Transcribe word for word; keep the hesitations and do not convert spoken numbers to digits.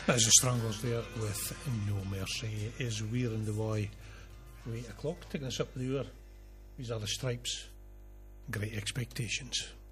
That's the Stranglers there with No Mercy as we're in the way. Eight o'clock, taking us up the hour. These are the Stripes. Great Expectations.